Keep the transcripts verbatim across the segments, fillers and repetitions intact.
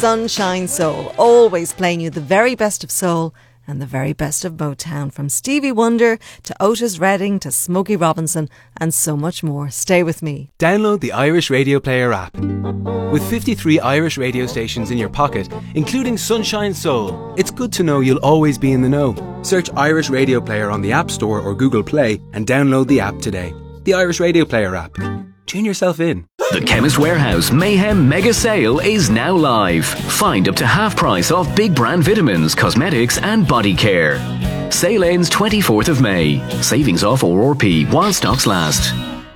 Sunshine Soul, always playing you the very best of soul and the very best of Motown, from Stevie Wonder to Otis Redding to Smokey Robinson and so much more. Stay with me. Download the Irish Radio Player app. With fifty-three Irish radio stations in your pocket, including Sunshine Soul, it's good to know you'll always be in the know. Search Irish Radio Player on the App Store or Google Play and download the app today. The Irish Radio Player app. Tune yourself in. The Chemist Warehouse Mayhem Mega Sale is now live. Find up to half price off big brand vitamins, cosmetics and body care. Sale ends twenty-fourth of May. Savings off O R P while stocks last.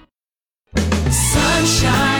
Sunshine.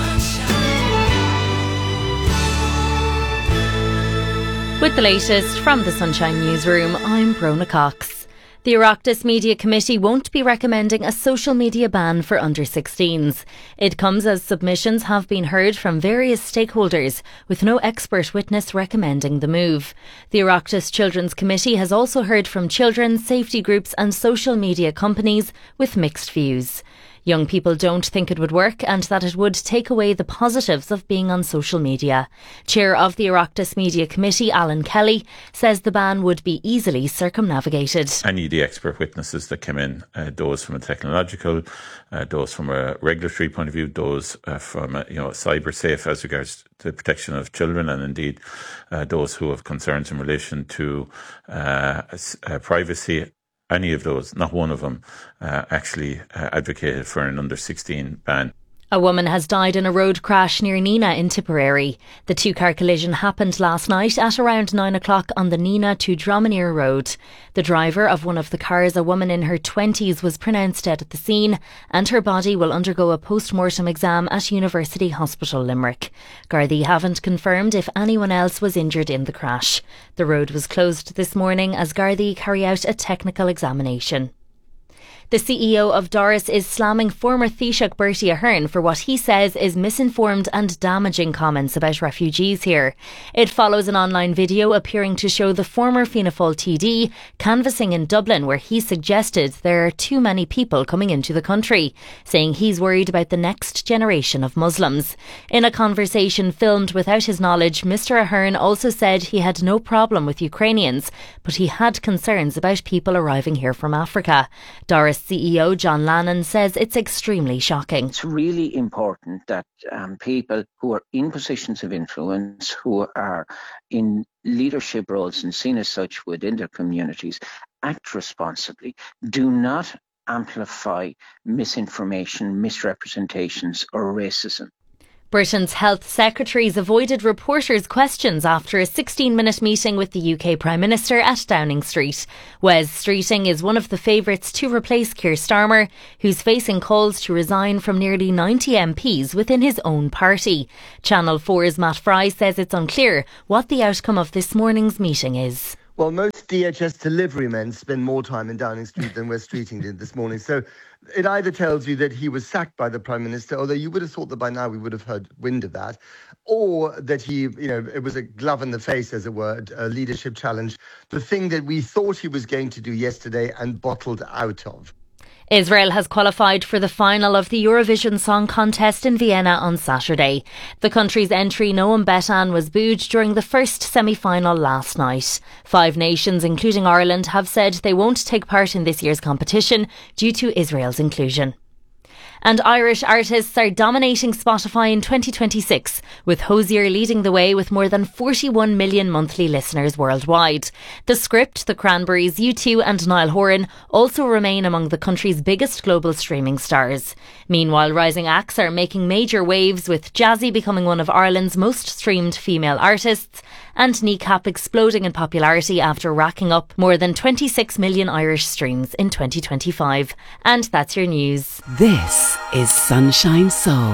With the latest from the Sunshine Newsroom, I'm Brona Cox. The Oireachtas Media Committee won't be recommending a social media ban for under sixteens. It comes as submissions have been heard from various stakeholders, with no expert witness recommending the move. The Oireachtas Children's Committee has also heard from children, safety groups and social media companies with mixed views. Young people don't think it would work and that it would take away the positives of being on social media. Chair of the Oireachtas Media Committee, Alan Kelly, says the ban would be easily circumnavigated. Any of the expert witnesses that came in, uh, those from a technological, uh, those from a regulatory point of view, those uh, from a, you know, cyber safe as regards to the protection of children, and indeed uh, those who have concerns in relation to uh, uh, privacy. Any of those, not one of them, uh, actually uh, advocated for an under sixteen ban. A woman has died in a road crash near Neenah in Tipperary. The two-car collision happened last night at around nine o'clock on the Neenah to Dromineer Road. The driver of one of the cars, a woman in her twenties, was pronounced dead at the scene, and her body will undergo a post-mortem exam at University Hospital Limerick. Gardaí haven't confirmed if anyone else was injured in the crash. The road was closed this morning as Gardaí carry out a technical examination. The C E O of Doris is slamming former Taoiseach Bertie Ahern for what he says is misinformed and damaging comments about refugees here. It follows an online video appearing to show the former Fianna Fáil T D canvassing in Dublin, where he suggested there are too many people coming into the country, saying he's worried about the next generation of Muslims. In a conversation filmed without his knowledge, Mr Ahern also said he had no problem with Ukrainians, but he had concerns about people arriving here from Africa. Doris C E O John Lannon says it's extremely shocking. It's really important that um, people who are in positions of influence, who are in leadership roles and seen as such within their communities, act responsibly. Do not amplify misinformation, misrepresentations or racism. Britain's health secretaries avoided reporters' questions after a sixteen-minute meeting with the U K Prime Minister at Downing Street. Wes Streeting is one of the favourites to replace Keir Starmer, who's facing calls to resign from nearly ninety M Ps within his own party. Channel four's Matt Fry says it's unclear what the outcome of this morning's meeting is. Well, most D H S delivery men spend more time in Downing Street than Wes Streeting did this morning. So it either tells you that he was sacked by the Prime Minister, although you would have thought that by now we would have heard wind of that, or that he, you know, it was a glove in the face, as it were, a leadership challenge, the thing that we thought he was going to do yesterday and bottled out of. Israel has qualified for the final of the Eurovision Song Contest in Vienna on Saturday. The country's entry, Noam Betan, was booed during the first semi-final last night. Five nations, including Ireland, have said they won't take part in this year's competition due to Israel's inclusion. And Irish artists are dominating Spotify in twenty twenty-six, with Hozier leading the way with more than forty-one million monthly listeners worldwide. The Script, The Cranberries, U two and Niall Horan also remain among the country's biggest global streaming stars. Meanwhile, rising acts are making major waves, with Jazzy becoming one of Ireland's most streamed female artists and Kneecap exploding in popularity after racking up more than twenty-six million Irish streams in twenty twenty-five. And that's your news. This is Sunshine Soul.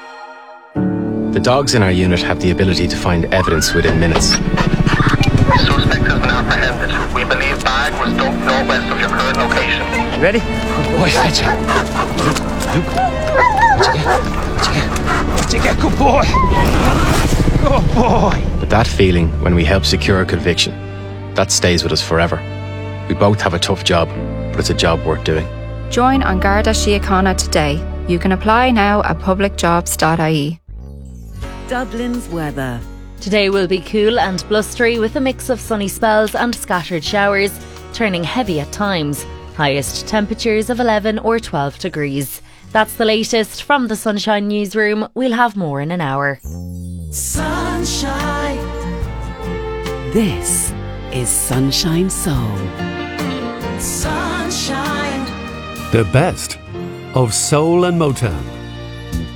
The dogs in our unit have the ability to find evidence within minutes. The suspect has been apprehended. We believe bag was dumped northwest of your current location. Ready? Good boy, fetch it. Luke, Luke. What you get? What you get? What you get? Good boy. Good boy. But that feeling when we help secure a conviction, that stays with us forever. We both have a tough job, but it's a job worth doing. Join An Garda Síochána today. You can apply now at public jobs dot I E. Dublin's weather. Today will be cool and blustery with a mix of sunny spells and scattered showers, turning heavy at times. Highest temperatures of eleven or twelve degrees. That's the latest from the Sunshine Newsroom. We'll have more in an hour. Sunshine. This is Sunshine Soul. Sunshine. The best of soul and Motown.